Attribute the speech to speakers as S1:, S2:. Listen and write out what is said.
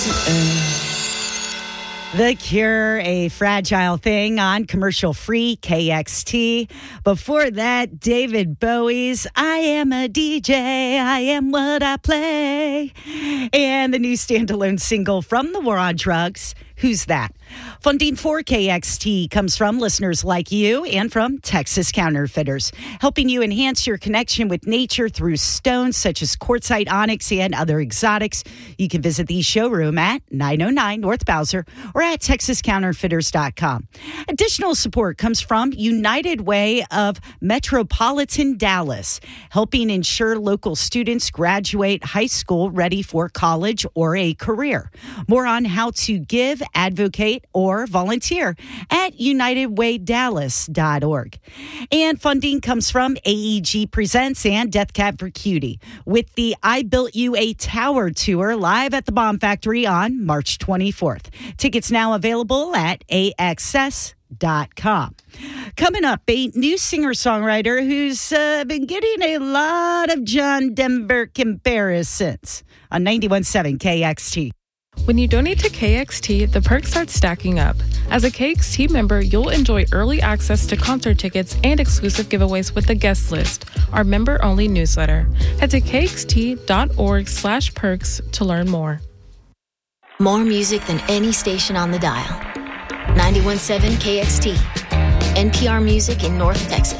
S1: The Cure, A Fragile Thing on commercial-free KXT. Before that, David Bowie's I Am a DJ, I Am What I Play. And the new standalone single from The War on Drugs, Who's That? Funding for KXT comes from listeners like you and from Texas Counterfeiters, helping you enhance your connection with nature through stones such as quartzite, onyx, and other exotics. You can visit the showroom at 909 North Bowser or at TexasCounterfeiters.com. Additional support comes from United Way of Metropolitan Dallas, helping ensure local students graduate high school ready for college or a career. More on how to give, advocate, or volunteer at UnitedWayDallas.org. And funding comes from AEG Presents and Death Cab for Cutie with the I Built You a Tower tour live at the Bomb Factory on March 24th. Tickets now available at AXS.com. Coming up, a new singer-songwriter who's been getting a lot of John Denver comparisons on 91.7 KXT.
S2: When you donate to KXT, the perks start stacking up. As a KXT member, you'll enjoy early access to concert tickets and exclusive giveaways with the guest list, our member-only newsletter. Head to kxt.org/perks to learn more.
S3: More music than any station on the dial. 91.7 KXT. NPR Music in North Texas.